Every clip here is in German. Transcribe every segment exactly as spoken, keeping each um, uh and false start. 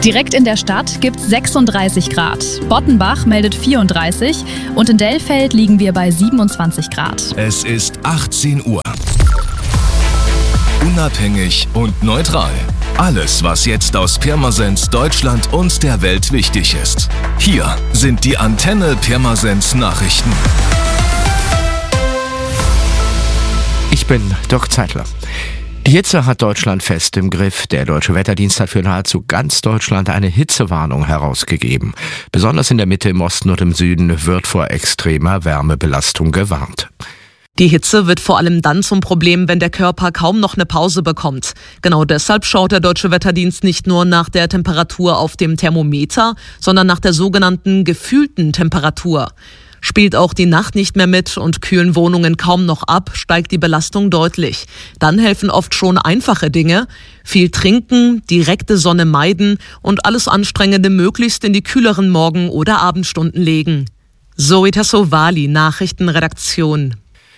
Direkt in der Stadt gibt es sechsunddreißig Grad. Bottenbach meldet vierunddreißig und in Dellfeld liegen wir bei siebenundzwanzig Grad. Es ist achtzehn Uhr. Unabhängig und neutral. Alles, was jetzt aus Pirmasens, Deutschland und der Welt wichtig ist. Hier sind die Antenne Pirmasens Nachrichten. Ich bin Dirk Zeitler. Die Hitze hat Deutschland fest im Griff. Der Deutsche Wetterdienst hat für nahezu ganz Deutschland eine Hitzewarnung herausgegeben. Besonders in der Mitte, im Osten und im Süden wird vor extremer Wärmebelastung gewarnt. Die Hitze wird vor allem dann zum Problem, wenn der Körper kaum noch eine Pause bekommt. Genau deshalb schaut der Deutsche Wetterdienst nicht nur nach der Temperatur auf dem Thermometer, sondern nach der sogenannten gefühlten Temperatur. Spielt auch die Nacht nicht mehr mit und kühlen Wohnungen kaum noch ab, steigt die Belastung deutlich. Dann helfen oft schon einfache Dinge. Viel trinken, direkte Sonne meiden und alles Anstrengende möglichst in die kühleren Morgen- oder Abendstunden legen. Zoe Tassovali, Nachrichtenredaktion.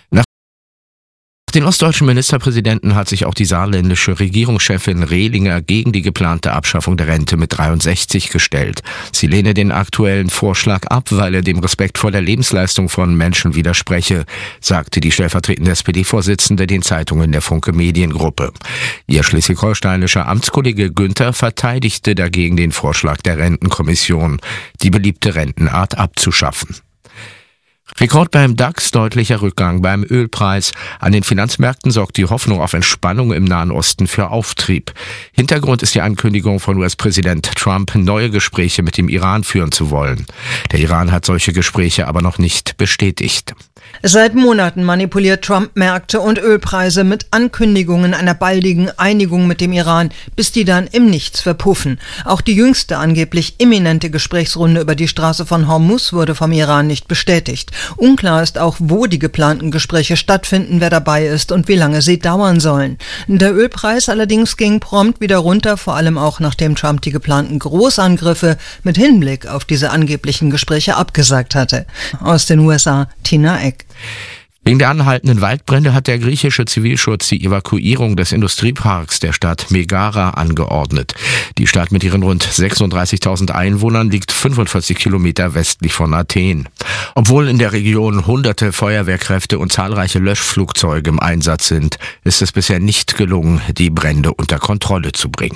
Nach den ostdeutschen Ministerpräsidenten hat sich auch die saarländische Regierungschefin Rehlinger gegen die geplante Abschaffung der Rente mit dreiundsechzig gestellt. Sie lehne den aktuellen Vorschlag ab, weil er dem Respekt vor der Lebensleistung von Menschen widerspreche, sagte die stellvertretende S P D-Vorsitzende den Zeitungen der Funke Mediengruppe. Ihr schleswig-holsteinischer Amtskollege Günther verteidigte dagegen den Vorschlag der Rentenkommission, die beliebte Rentenart abzuschaffen. Rekord beim DAX, deutlicher Rückgang beim Ölpreis. An den Finanzmärkten sorgt die Hoffnung auf Entspannung im Nahen Osten für Auftrieb. Hintergrund ist die Ankündigung von U S-Präsident Trump, neue Gespräche mit dem Iran führen zu wollen. Der Iran hat solche Gespräche aber noch nicht bestätigt. Seit Monaten manipuliert Trump Märkte und Ölpreise mit Ankündigungen einer baldigen Einigung mit dem Iran, bis die dann im Nichts verpuffen. Auch die jüngste angeblich imminente Gesprächsrunde über die Straße von Hormuz wurde vom Iran nicht bestätigt. Unklar ist auch, wo die geplanten Gespräche stattfinden, wer dabei ist und wie lange sie dauern sollen. Der Ölpreis allerdings ging prompt wieder runter, vor allem auch nachdem Trump die geplanten Großangriffe mit Hinblick auf diese angeblichen Gespräche abgesagt hatte. Aus den U S A, Tina Eck. Wegen der anhaltenden Waldbrände hat der griechische Zivilschutz die Evakuierung des Industrieparks der Stadt Megara angeordnet. Die Stadt mit ihren rund sechsunddreißigtausend Einwohnern liegt fünfundvierzig Kilometer westlich von Athen. Obwohl in der Region hunderte Feuerwehrkräfte und zahlreiche Löschflugzeuge im Einsatz sind, ist es bisher nicht gelungen, die Brände unter Kontrolle zu bringen.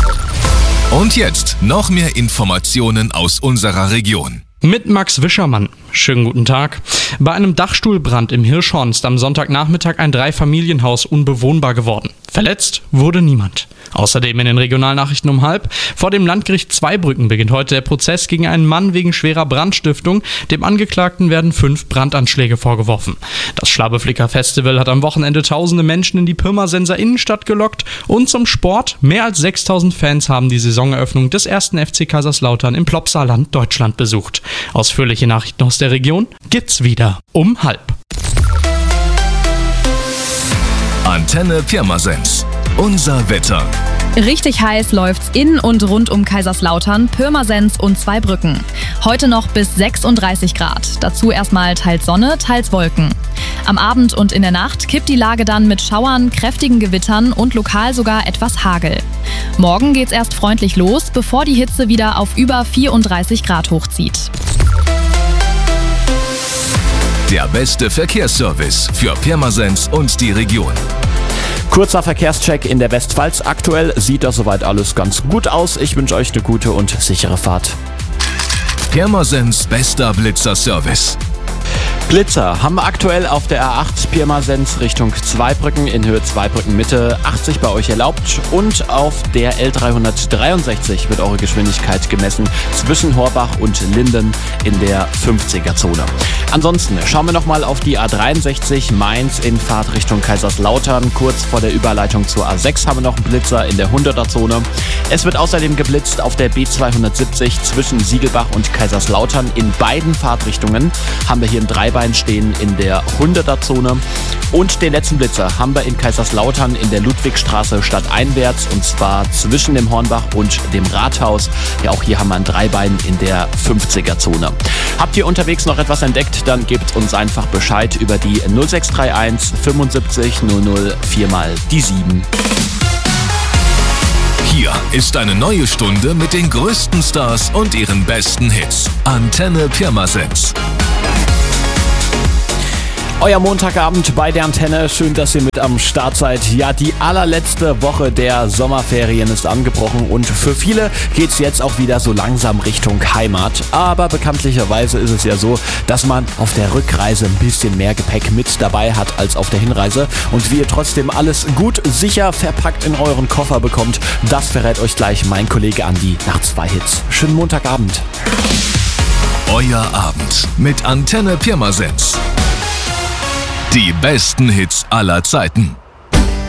Und jetzt noch mehr Informationen aus unserer Region. Mit Max Wischermann. Schönen guten Tag. Bei einem Dachstuhlbrand im Hirschhorn ist am Sonntagnachmittag ein Dreifamilienhaus unbewohnbar geworden. Verletzt wurde niemand. Außerdem in den Regionalnachrichten um halb. Vor dem Landgericht Zweibrücken beginnt heute der Prozess gegen einen Mann wegen schwerer Brandstiftung. Dem Angeklagten werden fünf Brandanschläge vorgeworfen. Das Schlabeflicker Festival hat am Wochenende tausende Menschen in die Pirmasenser Innenstadt gelockt. Und zum Sport. Mehr als sechstausend Fans haben die Saisoneröffnung des ersten F C Kaiserslautern im Plopsaland Deutschland besucht. Ausführliche Nachrichten aus der Region gibt's wieder um halb. Antenne Pirmasens. Unser Wetter. Richtig heiß läuft's in und rund um Kaiserslautern, Pirmasens und Zweibrücken. Heute noch bis sechsunddreißig Grad. Dazu erstmal teils Sonne, teils Wolken. Am Abend und in der Nacht kippt die Lage dann mit Schauern, kräftigen Gewittern und lokal sogar etwas Hagel. Morgen geht's erst freundlich los, bevor die Hitze wieder auf über vierunddreißig Grad hochzieht. Der beste Verkehrsservice für Pirmasens und die Region. Kurzer Verkehrscheck in der Westpfalz. Aktuell sieht das soweit alles ganz gut aus. Ich wünsche euch eine gute und sichere Fahrt. Pirmasens bester Blitzer-Service. Blitzer haben wir aktuell auf der A acht Pirmasens Richtung Zweibrücken in Höhe Zweibrücken Mitte achtzig bei euch erlaubt und auf der L dreihundertdreiundsechzig wird eure Geschwindigkeit gemessen zwischen Horbach und Linden in der fünfziger Zone. Ansonsten schauen wir nochmal auf die A dreiundsechzig Mainz in Fahrt Richtung Kaiserslautern. Kurz vor der Überleitung zur A sechs haben wir noch einen Blitzer in der hunderter Zone. Es wird außerdem geblitzt auf der B zweihundertsiebzig zwischen Siegelbach und Kaiserslautern. In beiden Fahrtrichtungen haben wir hier ein Dreibein stehen in der hunderter Zone. Und den letzten Blitzer haben wir in Kaiserslautern in der Ludwigstraße stadteinwärts und zwar zwischen dem Hornbach und dem Rathaus. Ja, auch hier haben wir ein Dreibein in der fünfziger Zone. Habt ihr unterwegs noch etwas entdeckt, dann gebt uns einfach Bescheid über die null sechs drei eins fünfundsiebzig null null vier mal die sieben. Hier ist eine neue Stunde mit den größten Stars und ihren besten Hits. Antenne Pirmasens. Euer Montagabend bei der Antenne. Schön, dass ihr mit am Start seid. Ja, die allerletzte Woche der Sommerferien ist angebrochen und für viele geht's jetzt auch wieder so langsam Richtung Heimat. Aber bekanntlicherweise ist es ja so, dass man auf der Rückreise ein bisschen mehr Gepäck mit dabei hat als auf der Hinreise. Und wie ihr trotzdem alles gut sicher verpackt in euren Koffer bekommt, das verrät euch gleich mein Kollege Andi nach zwei Hits. Schönen Montagabend. Euer Abend mit Antenne Pirmasens. Die besten Hits aller Zeiten.